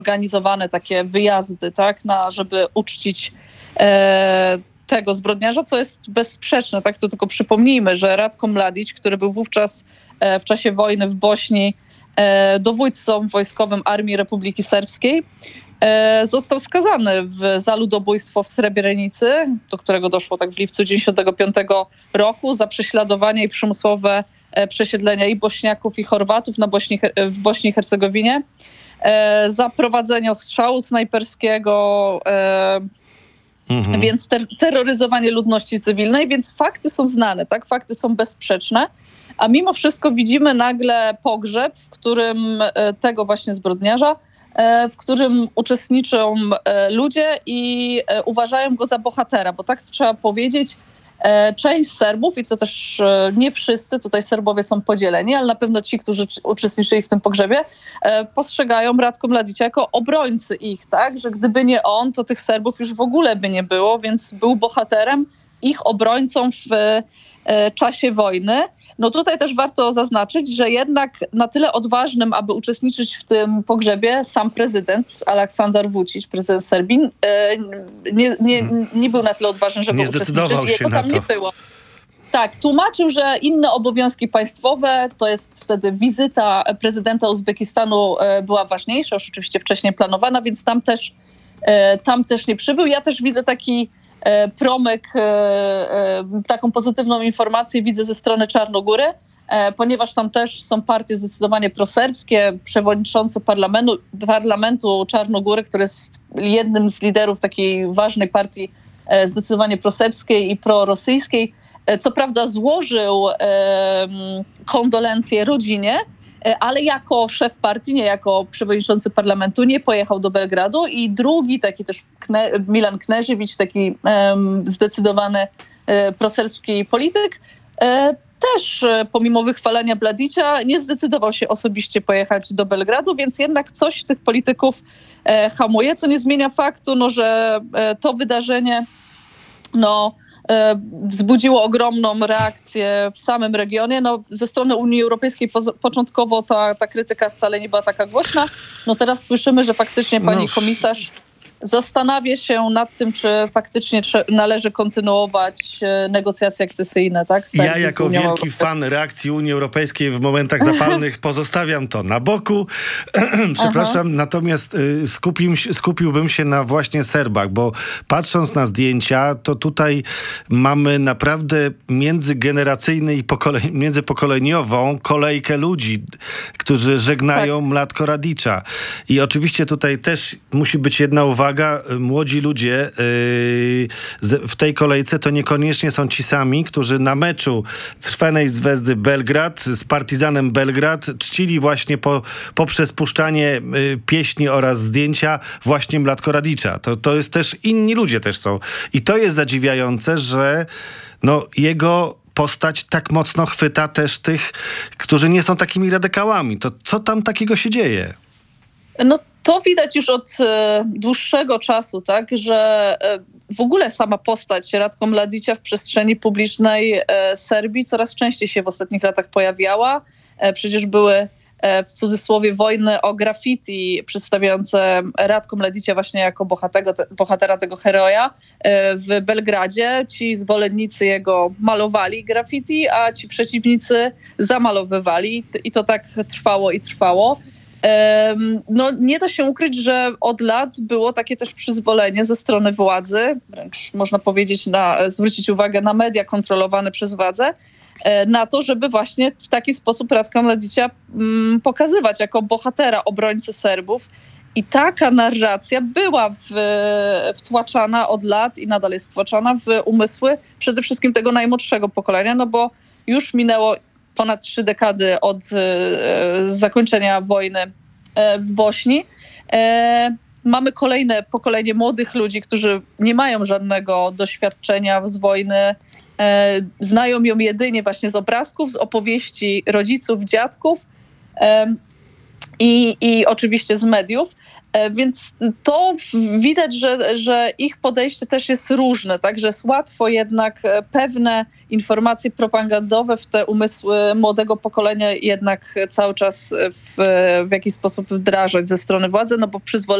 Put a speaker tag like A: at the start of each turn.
A: organizowane takie wyjazdy, tak, żeby uczcić tego zbrodniarza, co jest bezsprzeczne, tak, to tylko przypomnijmy, że Ratko Mladić, który był wówczas w czasie wojny w Bośni dowódcą wojskowym Armii Republiki Serbskiej, został skazany za ludobójstwo w Srebrenicy, do którego doszło tak w lipcu 1995 roku, za prześladowanie i przymusowe przesiedlenia i Bośniaków, i Chorwatów w Bośni i Hercegowinie, za prowadzenie ostrzału snajperskiego, więc terroryzowanie ludności cywilnej, więc fakty są znane, tak? Fakty są bezsprzeczne, a mimo wszystko widzimy nagle pogrzeb, w którym tego właśnie zbrodniarza, w którym uczestniczą ludzie i uważają go za bohatera, bo tak trzeba powiedzieć, część Serbów, i to też nie wszyscy, tutaj Serbowie są podzieleni, ale na pewno ci, którzy uczestniczyli w tym pogrzebie, postrzegają Ratko Mladicia jako obrońcy ich, tak? Że gdyby nie on, to tych Serbów już w ogóle by nie było, więc był bohaterem, ich obrońcą w czasie wojny. No tutaj też warto zaznaczyć, że jednak na tyle odważnym, aby uczestniczyć w tym pogrzebie, sam prezydent Aleksandar Vučić, prezydent Serbii, nie był na tyle odważny, żeby uczestniczyć. Jego tam nie było. Tak, tłumaczył, że inne obowiązki państwowe, to jest wtedy wizyta prezydenta Uzbekistanu była ważniejsza, już oczywiście wcześniej planowana, więc tam też nie przybył. Ja też widzę taki promyk, taką pozytywną informację widzę ze strony Czarnogóry, ponieważ tam też są partie zdecydowanie proserbskie. Przewodniczący parlamentu Czarnogóry, który jest jednym z liderów takiej ważnej partii zdecydowanie proserbskiej i prorosyjskiej, co prawda złożył kondolencje rodzinie, ale jako szef partii, nie jako przewodniczący parlamentu, nie pojechał do Belgradu. I drugi, taki też Milan Knežević, taki zdecydowany proserbski polityk, też pomimo wychwalania Mladicia nie zdecydował się osobiście pojechać do Belgradu, więc jednak coś tych polityków hamuje, co nie zmienia faktu, że to wydarzenie wzbudziło ogromną reakcję w samym regionie. Ze strony Unii Europejskiej początkowo ta krytyka wcale nie była taka głośna. Teraz słyszymy, że faktycznie pani komisarz zastanawia się nad tym, czy faktycznie należy kontynuować negocjacje akcesyjne. Tak?
B: Ja jako wielki fan reakcji Unii Europejskiej w momentach zapalnych pozostawiam to na boku. Przepraszam, natomiast skupiłbym się na właśnie Serbach, bo patrząc na zdjęcia, to tutaj mamy naprawdę międzygeneracyjny i międzypokoleniową kolejkę ludzi, którzy żegnają Mlatko Radicza. I oczywiście tutaj też musi być jedna uwaga, młodzi ludzie w tej kolejce to niekoniecznie są ci sami, którzy na meczu Crvenej Zvezdy Belgrad z Partizanem Belgrad czcili właśnie poprzez puszczanie pieśni oraz zdjęcia właśnie Mlatko Radicza. To jest też, inni ludzie też są. I to jest zadziwiające, że jego postać tak mocno chwyta też tych, którzy nie są takimi radykałami. To co tam takiego się dzieje?
A: To widać już od dłuższego czasu, tak, że w ogóle sama postać Ratko Mladicia w przestrzeni publicznej Serbii coraz częściej się w ostatnich latach pojawiała. Przecież były w cudzysłowie wojny o graffiti przedstawiające Ratko Mladicia właśnie jako bohatera tego heroja w Belgradzie. Ci zwolennicy jego malowali graffiti, a ci przeciwnicy zamalowywali i to tak trwało i trwało. Nie da się ukryć, że od lat było takie też przyzwolenie ze strony władzy, wręcz można powiedzieć, zwrócić uwagę na media kontrolowane przez władzę, na to, żeby właśnie w taki sposób Ratka Mladicia pokazywać jako bohatera, obrońcę Serbów. I taka narracja była wtłaczana od lat i nadal jest wtłaczana w umysły przede wszystkim tego najmłodszego pokolenia, bo już minęło ponad 3 dekady od zakończenia wojny w Bośni. Mamy kolejne pokolenie młodych ludzi, którzy nie mają żadnego doświadczenia z wojny. Znają ją jedynie właśnie z obrazków, z opowieści rodziców, dziadków i oczywiście z mediów. Więc to widać, że ich podejście też jest różne, tak, że jest łatwo jednak pewne informacje propagandowe w te umysły młodego pokolenia jednak cały czas w jakiś sposób wdrażać ze strony władzy, no bo przyzwolenie